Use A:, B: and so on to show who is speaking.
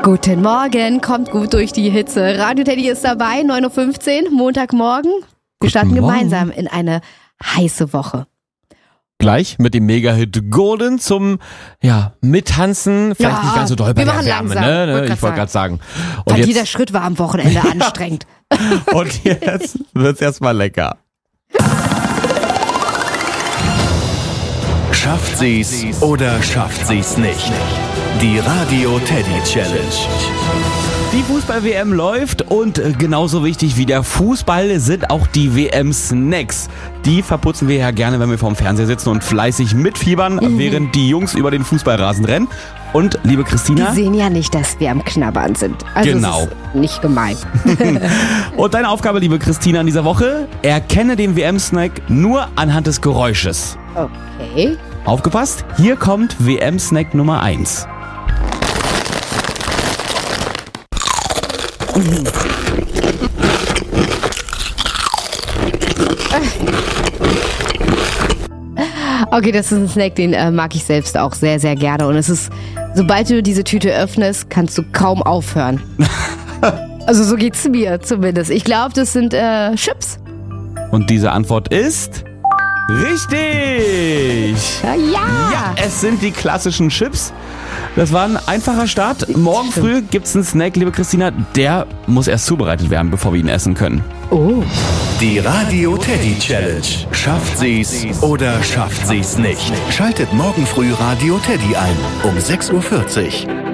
A: Guten Morgen, kommt gut durch die Hitze. Radio Teddy ist dabei, 9.15 Uhr, Montagmorgen. Wir starten gemeinsam in eine heiße Woche.
B: Gleich mit dem Mega-Hit Golden zum Mittanzen. Vielleicht nicht ganz so doll bei der Wärme, ne? Ich wollte gerade sagen. Und
A: weil jeder Schritt war am Wochenende anstrengend.
B: Und jetzt wird's erstmal lecker.
C: Schafft sie's oder schafft sie's nicht? Die Radio Teddy Challenge.
D: Die Fußball-WM läuft und genauso wichtig wie der Fußball sind auch die WM-Snacks. Die verputzen wir ja gerne, wenn wir vorm Fernseher sitzen und fleißig mitfiebern, während die Jungs über den Fußballrasen rennen. Und liebe Christina...
A: Die sehen ja nicht, dass wir am Knabbern sind. Also
D: genau.
A: Das ist nicht gemein.
D: Und deine Aufgabe, liebe Christina, in dieser Woche: erkenne den WM-Snack nur anhand des Geräusches.
A: Okay.
D: Aufgepasst, hier kommt WM-Snack Nummer 1.
A: Okay, das ist ein Snack, den mag ich selbst auch sehr, sehr gerne. Und es ist, sobald du diese Tüte öffnest, kannst du kaum aufhören. Also so geht's mir zumindest. Ich glaube, das sind Chips.
D: Und diese Antwort ist... richtig!
A: Ja!
D: Es sind die klassischen Chips. Das war ein einfacher Start. Morgen früh gibt's einen Snack, liebe Christina. Der muss erst zubereitet werden, bevor wir ihn essen können.
A: Oh.
C: Die Radio Teddy Challenge. Schafft sie's oder schafft sie's nicht? Schaltet morgen früh Radio Teddy ein um 6.40 Uhr.